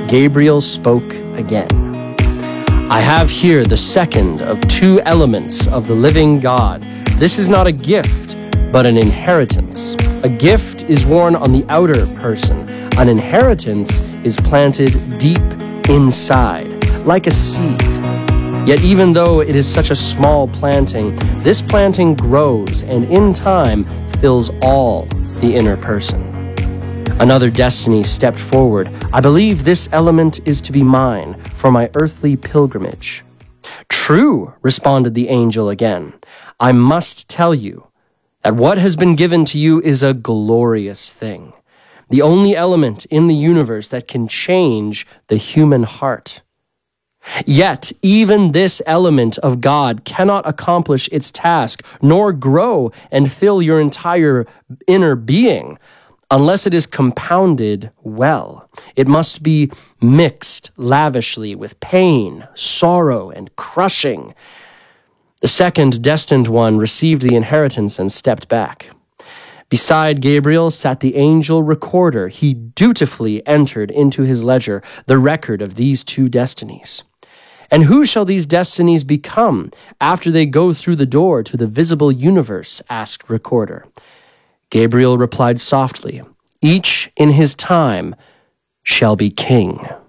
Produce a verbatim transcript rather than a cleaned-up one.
Gabriel spoke again. I have here the second of two elements of the living God. This is not a gift, but an inheritance. A gift is worn on the outer person. An inheritance is planted deep inside, like a seed. Yet even though it is such a small planting, this planting grows and in time fills all the inner person. Another destiny stepped forward. I believe this element is to be mine for my earthly pilgrimage. True, responded the angel again. I must tell you that what has been given to you is a glorious thing, the only element in the universe that can change the human heart. Yet, even this element of God cannot accomplish its task, nor grow and fill your entire inner being, unless it is compounded well. It must be mixed lavishly with pain, sorrow, and crushing. The second destined one received the inheritance and stepped back. Beside Gabriel sat the angel recorder. He dutifully entered into his ledger the record of these two destinies. And who shall these destinies become after they go through the door to the visible universe? Asked recorder. Gabriel replied softly, each in his time shall be king.